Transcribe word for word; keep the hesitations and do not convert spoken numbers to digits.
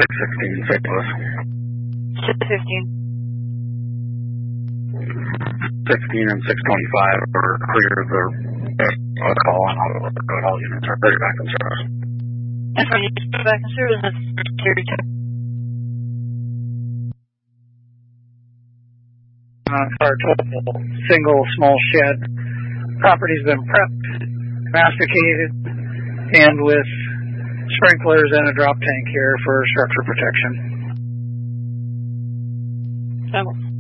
six sixteen, Saint Louis. six fifteen. sixteen and six twenty-five are clear of the uh, call on all, all units are ready back in service. And for you back in service, that's carry two. Uh, our total single small shed property's been prepped, masticated, and with sprinklers and a drop tank here for structure protection. So,